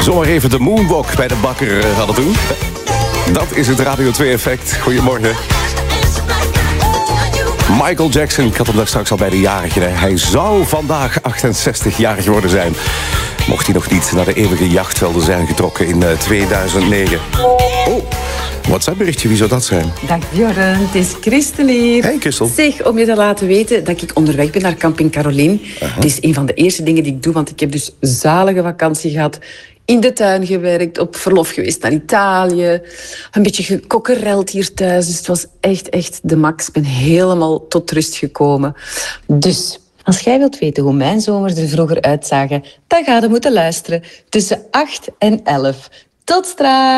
Zomaar even de moonwalk bij de bakker hadden doen. Dat is het Radio 2-effect. Goedemorgen. Michael Jackson, ik had hem daar straks al bij de jarige. Hij zou vandaag 68-jarig worden zijn. Mocht hij nog niet naar de eeuwige jachtvelden zijn getrokken in 2009. Oh, WhatsApp-berichtje, wie zou dat zijn? Dag Bjorn, het is Christel hier. Hey Christel. Zeg, om je te laten weten dat ik onderweg ben naar Camping Caroline. Het is een van de eerste dingen die ik doe, want ik heb dus zalige vakantie gehad. In de tuin gewerkt, op verlof geweest naar Italië. Een beetje gekokkereld hier thuis. Dus het was echt de max. Ik ben helemaal tot rust gekomen. Dus als jij wilt weten hoe mijn zomers er vroeger uitzagen, dan ga je moeten luisteren tussen 8 en 11. Tot straks!